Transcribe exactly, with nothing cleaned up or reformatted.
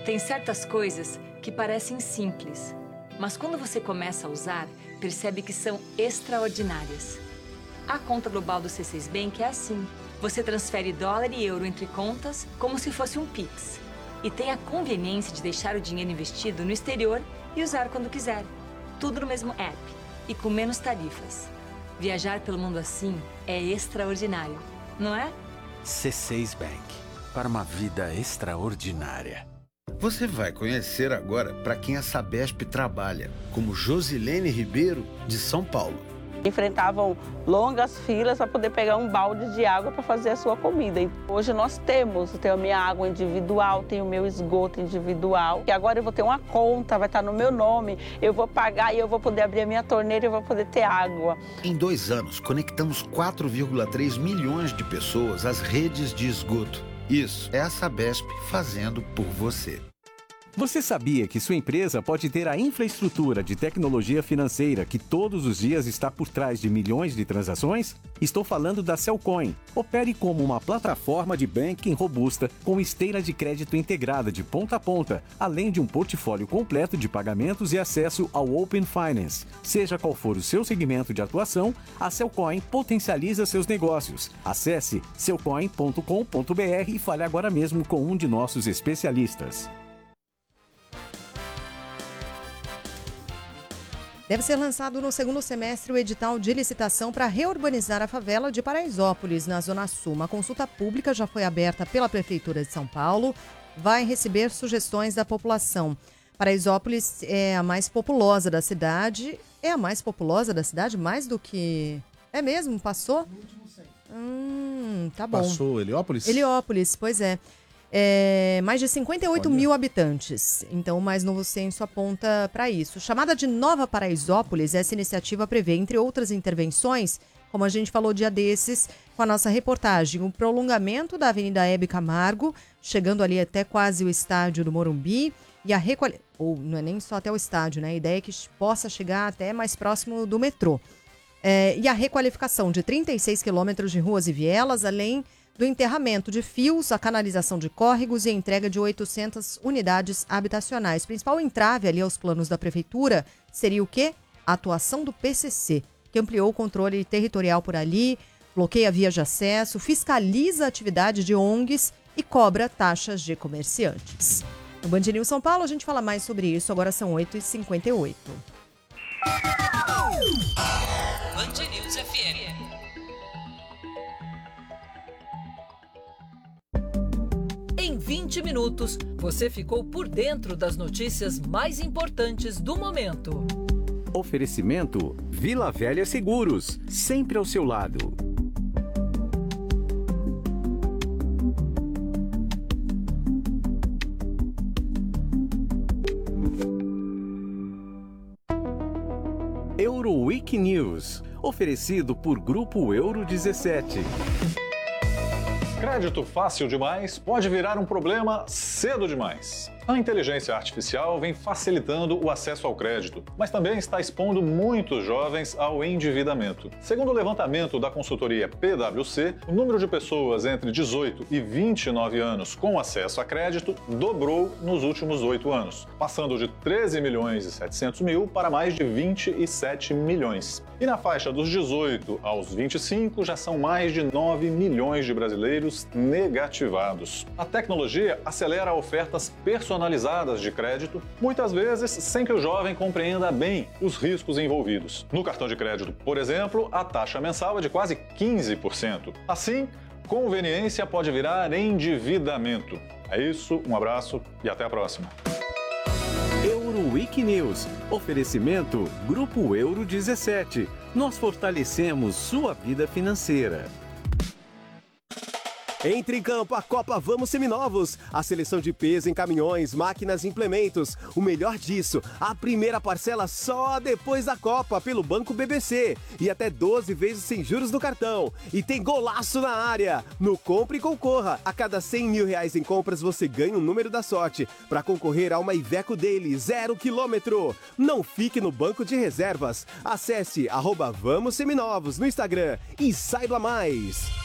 Tem certas coisas que parecem simples, mas quando você começa a usar, percebe que são extraordinárias. A conta global do C seis Bank é assim. Você transfere dólar e euro entre contas como se fosse um Pix. E tem a conveniência de deixar o dinheiro investido no exterior e usar quando quiser. Tudo no mesmo app e com menos tarifas. Viajar pelo mundo assim é extraordinário, não é? C seis Bank. Para uma vida extraordinária. Você vai conhecer agora para quem a Sabesp trabalha, como Josilene Ribeiro, de São Paulo. Enfrentavam longas filas para poder pegar um balde de água para fazer a sua comida. E hoje nós temos, eu tenho a minha água individual, tenho o meu esgoto individual. E agora eu vou ter uma conta, vai estar no meu nome, eu vou pagar e eu vou poder abrir a minha torneira e eu vou poder ter água. Em dois anos, conectamos quatro vírgula três milhões de pessoas às redes de esgoto. Isso é a Sabesp fazendo por você. Você sabia que sua empresa pode ter a infraestrutura de tecnologia financeira que todos os dias está por trás de milhões de transações? Estou falando da Cellcoin. Opere como uma plataforma de banking robusta com esteira de crédito integrada de ponta a ponta, além de um portfólio completo de pagamentos e acesso ao Open Finance. Seja qual for o seu segmento de atuação, a Cellcoin potencializa seus negócios. Acesse cellcoin ponto com ponto br e fale agora mesmo com um de nossos especialistas. Deve ser lançado no segundo semestre o edital de licitação para reurbanizar a favela de Paraisópolis, na Zona Sul. Uma consulta pública já foi aberta pela Prefeitura de São Paulo. Vai receber sugestões da população. Paraisópolis é a mais populosa da cidade. É a mais populosa da cidade? Mais do que... É mesmo? Passou? Hum, tá bom. Passou Heliópolis? Heliópolis, pois é. É, mais de cinquenta e oito mil habitantes. Então, o mais novo censo aponta para isso. Chamada de Nova Paraisópolis, essa iniciativa prevê, entre outras intervenções, como a gente falou dia desses, com a nossa reportagem, o prolongamento da Avenida Hebe Camargo, chegando ali até quase o estádio do Morumbi, e a requalificação, ou não é nem só até o estádio, né? A ideia é que possa chegar até mais próximo do metrô. É, e a requalificação de trinta e seis quilômetros de ruas e vielas, além do enterramento de fios, a canalização de córregos e a entrega de oitocentas unidades habitacionais. O principal entrave ali aos planos da Prefeitura seria o quê? A atuação do P C C, que ampliou o controle territorial por ali, bloqueia vias de acesso, fiscaliza a atividade de O N Gs e cobra taxas de comerciantes. No Band News São Paulo, a gente fala mais sobre isso. Agora são oito e cinquenta e oito. Band News F M. Em vinte minutos, você ficou por dentro das notícias mais importantes do momento. Oferecimento Vila Velha Seguros, sempre ao seu lado. Euroweek News, oferecido por Grupo Euro dezessete. Crédito fácil demais pode virar um problema cedo demais. A inteligência artificial vem facilitando o acesso ao crédito, mas também está expondo muitos jovens ao endividamento. Segundo o levantamento da consultoria P W C, o número de pessoas entre dezoito e vinte e nove anos com acesso a crédito dobrou nos últimos oito anos, passando de treze milhões e setecentos mil para mais de vinte e sete milhões. E na faixa dos dezoito aos vinte e cinco já são mais de nove milhões de brasileiros negativados. A tecnologia acelera ofertas personalizadas personalizadas de crédito, muitas vezes sem que o jovem compreenda bem os riscos envolvidos. No cartão de crédito, por exemplo, a taxa mensal é de quase quinze por cento. Assim, conveniência pode virar endividamento. É isso, um abraço e até a próxima. Euroweek News. Oferecimento Grupo Euro dezessete. Nós fortalecemos sua vida financeira. Entre em campo a Copa Vamos Seminovos. A seleção de peso em caminhões, máquinas e implementos. O melhor disso, a primeira parcela só depois da Copa pelo Banco B B C. E até doze vezes sem juros no cartão. E tem golaço na área. No Compre e Concorra. A cada cem mil reais em compras você ganha um número da sorte para concorrer a uma Iveco Daily zero quilômetro. Não fique no banco de reservas. Acesse arroba Vamos Seminovos no Instagram e saiba mais.